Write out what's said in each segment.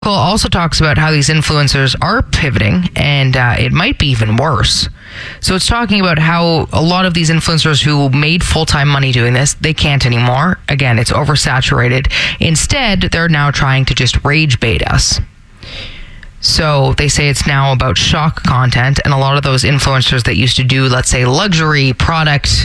Also talks about how these influencers are pivoting, and it might be even worse. So it's talking about how a lot of these influencers who made full-time money doing this, they can't anymore. Again, it's oversaturated. Instead, they're now trying to just rage bait us. So they say it's now about shock content, and a lot of those influencers that used to do, let's say, luxury product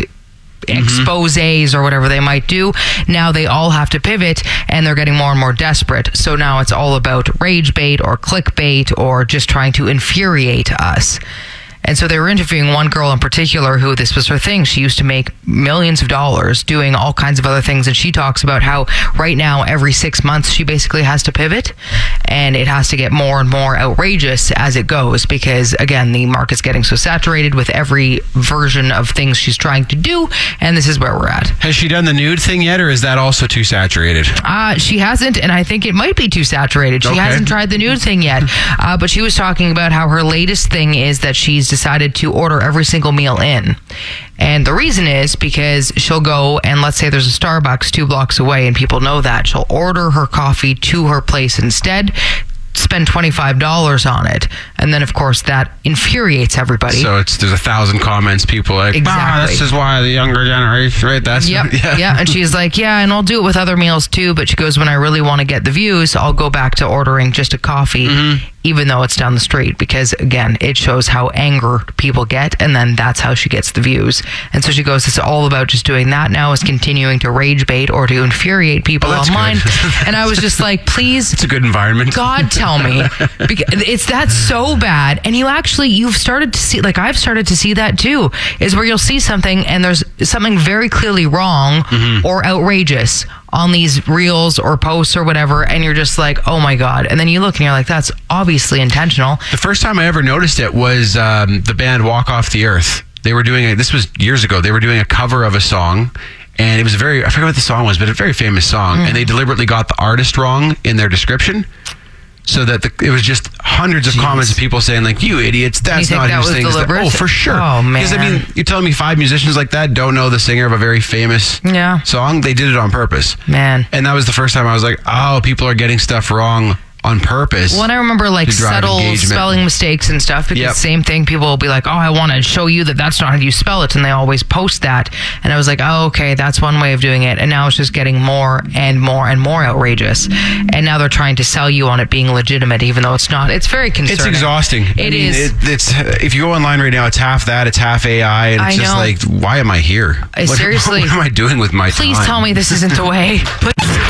exposés or whatever they might do, now they all have to pivot, and they're getting more and more desperate. So now it's all about rage bait or clickbait or just trying to infuriate us. And so they were interviewing one girl in particular who this was her thing. She used to make millions of dollars doing all kinds of other things. And she talks about how right now, every 6 months, she basically has to pivot, and it has to get more and more outrageous as it goes. Because again, the market's getting so saturated with every version of things she's trying to do. And this is where we're at. Has she done the nude thing yet, or is that also too saturated? She hasn't. And I think it might be too saturated. She hasn't tried the nude thing yet. But she was talking about how her latest thing is that she's decided to order every single meal in. And the reason is because she'll go and let's say there's a Starbucks 2 blocks away and people know that. She'll order her coffee to her place instead, spend $25 on it, and then of course that infuriates everybody. So there's 1,000 comments, people like, exactly. This is why the younger generation, right? That's yeah. And she's like, yeah, and I'll do it with other meals too, but she goes, when I really want to get the views, I'll go back to ordering just a coffee, even though it's down the street, because again, it shows how angry people get, and then that's how she gets the views. And so she goes, it's all about just doing that now, is continuing to rage bait or to infuriate people online. And I was just like, please, it's a good environment. God, tell me, because that's so bad. And you've started to see, like I've started to see that too, is where you'll see something and there's something very clearly wrong or outrageous on these reels or posts or whatever, and you're just like, oh my God. And then you look and you're like, that's obviously intentional. The first time I ever noticed it was the band Walk Off the Earth. They were doing this was years ago. They were doing a cover of a song, and it was I forget what the song was, but a very famous song. And they deliberately got the artist wrong in their description. So that it was just hundreds of comments of people saying like, you idiots, that's not whose thing is that. Oh, for sure. Oh, man. Because I mean, you're telling me 5 musicians like that don't know the singer of a very famous song? They did it on purpose. Man. And that was the first time I was like, oh, people are getting stuff wrong on purpose. Well, and I remember like subtle spelling mistakes and stuff, because same thing, people will be like, oh, I want to show you that that's not how you spell it, and they always post that. And I was like, oh, okay, that's one way of doing it. And now it's just getting more and more and more outrageous. And now they're trying to sell you on it being legitimate, even though it's not. It's very concerning. It's exhausting. It's if you go online right now, it's half that, it's half AI, and it's just like, why am I here? Seriously. What am I doing with my time? Please tell me this isn't the way.